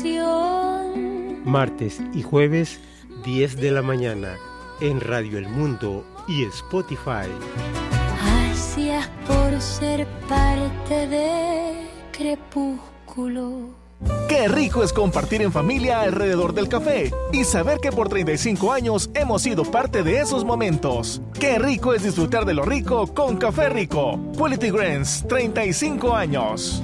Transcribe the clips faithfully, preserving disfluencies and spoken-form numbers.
canción. Martes y jueves, diez de la mañana, en Radio El Mundo y Spotify. Gracias por ser parte de Crepúsculo. Qué rico es compartir en familia alrededor del café y saber que por treinta y cinco años hemos sido parte de esos momentos. Qué rico es disfrutar de lo rico con Café Rico. Quality Grains, treinta y cinco años.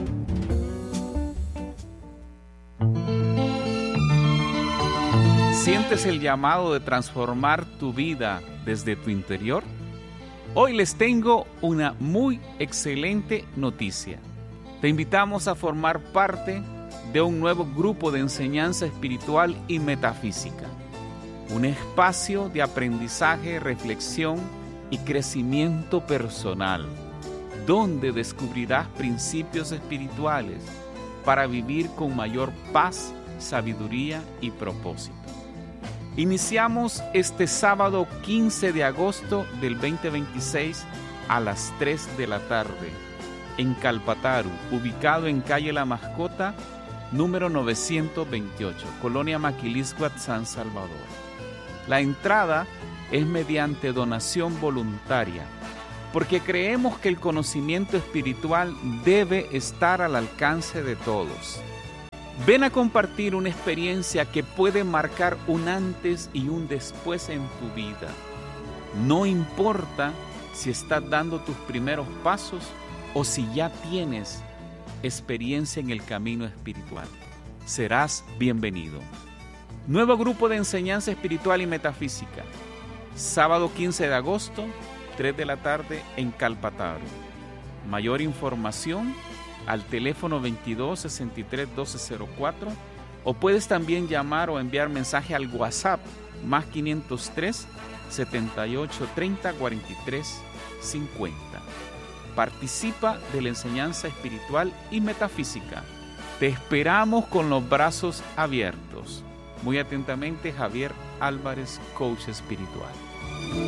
¿Sientes el llamado de transformar tu vida desde tu interior? Hoy les tengo una muy excelente noticia. Te invitamos a formar parte de un nuevo grupo de enseñanza espiritual y metafísica. Un espacio de aprendizaje, reflexión y crecimiento personal, donde descubrirás principios espirituales para vivir con mayor paz, sabiduría y propósito. Iniciamos este sábado quince de agosto del veinte veintiséis a las tres de la tarde en Calpataru, ubicado en calle La Mascota, número novecientos veintiocho, Colonia Maquilisguat, San Salvador. La entrada es mediante donación voluntaria, porque creemos que el conocimiento espiritual debe estar al alcance de todos. Ven a compartir una experiencia que puede marcar un antes y un después en tu vida. No importa si estás dando tus primeros pasos o si ya tienes experiencia en el camino espiritual. Serás bienvenido. Nuevo grupo de enseñanza espiritual y metafísica. Sábado quince de agosto, tres de la tarde en Calpataru. Mayor información al teléfono veintidós, sesenta y tres, doce cero cuatro, o puedes también llamar o enviar mensaje al WhatsApp más quinientos tres, setenta y ocho, treinta, cuarenta y tres, cincuenta. Participa de la enseñanza espiritual y metafísica. Te esperamos con los brazos abiertos. Muy atentamente, Javier Álvarez, coach espiritual.